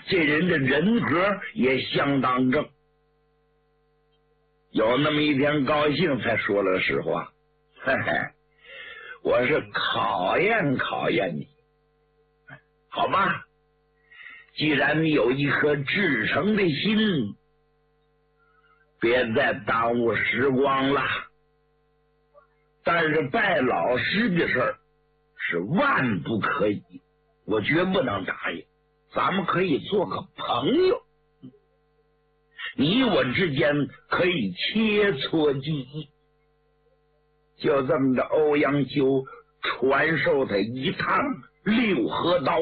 这人的人格也相当正。有那么一天高兴才说了实话，嘿嘿，我是考验考验你，好吧？既然你有一颗至诚的心，别再耽误时光了。但是拜老师的事儿是万不可以，我绝不能答应。咱们可以做个朋友，你我之间可以切磋技艺。就这么着，欧阳修传授他一趟六合刀。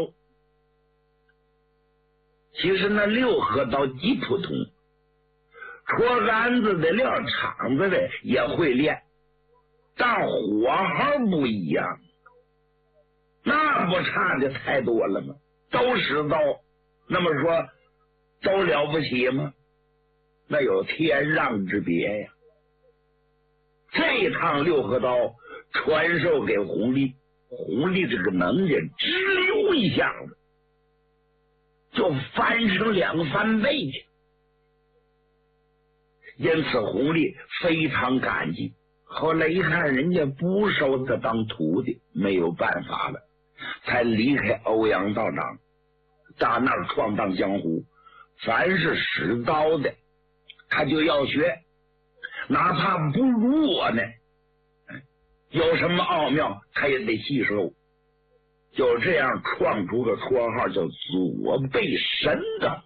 其实那六合刀极普通，戳杆子的撂场子的也会练，但火候不一样，那不差的太多了吗？都使刀，那么说都了不起吗？那有天壤之别呀。这一趟六合刀传授给弘历，弘历这个能人直溜一下子就翻成2番倍去，因此弘历非常感激。后来一看人家不收他当徒弟，没有办法了，才离开欧阳道长，到那儿闯荡江湖。凡是使刀的他就要学，哪怕不如我呢，有什么奥妙他也得吸收。就这样创出个绰号叫左背神的。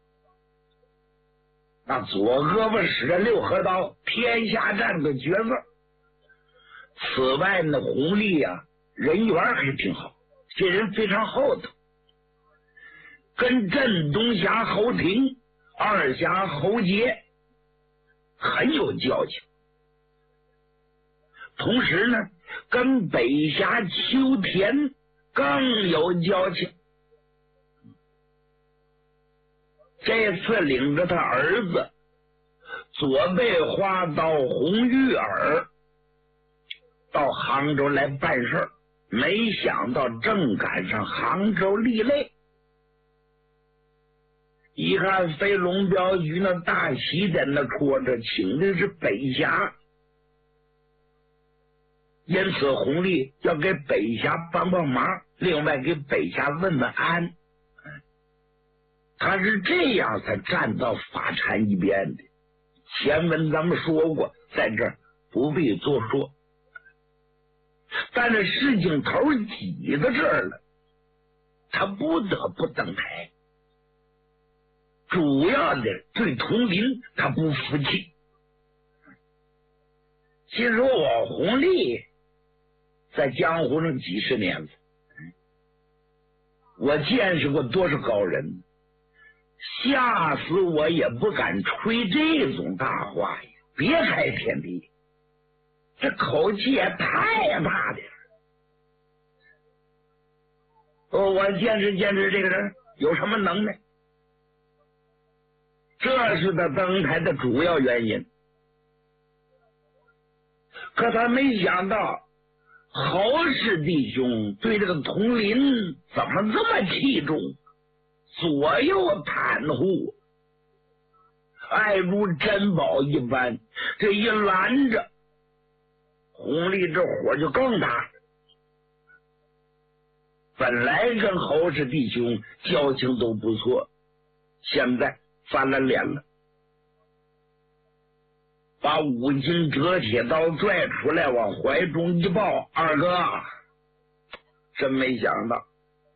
那左胳膊使着六合刀，天下战的角色。此外呢，弘历啊人缘还挺好，这人非常厚道，跟镇东侠侯廷、二侠侯杰很有交情，同时呢跟北侠邱田更有交情。这次领着他儿子左背花刀红玉儿到杭州来办事儿，没想到正赶上杭州立擂，一看飞龙镖局那大旗在那戳着，请的是北侠，因此弘历要给北侠帮帮忙，另外给北侠问问安。他是这样才站到法禅一边的，前文咱们说过，在这儿不必多说。但是事情头挤到这儿了，他不得不登台。主要的对佟林他不服气。其实我弘历在江湖上几十年了，我见识过多少高人，吓死我也不敢吹这种大话呀！别开天地，这口气也太大点。我见识见识这个人有什么能耐，这是他登台的主要原因。可他没想到侯氏弟兄对这个佟林怎么这么器重，左右袒护，爱如珍宝一般。这一拦着，弘历这火就更大。本来跟侯氏弟兄交情都不错，现在翻了脸了，把五斤折铁刀拽出来，往怀中一抱：“二哥，真没想到，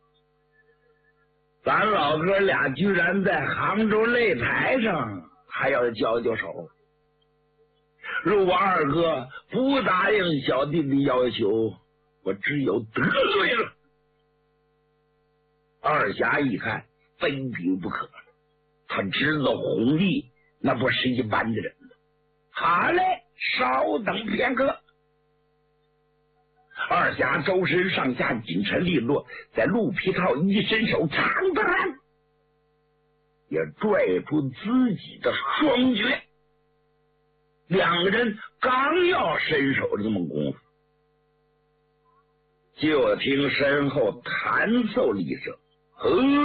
咱老哥俩居然在杭州擂台上还要交手。如果二哥不答应小弟的要求，我只有得罪了。”二侠一看非敌不可了，他知道弘历那不是一般的人。好嘞，稍等片刻。二侠周身上下紧沉利落，在鹿皮套一伸手，长短也拽出自己的双绝。两个人刚要伸手这么功夫，就听身后弹奏了一声：“呵！”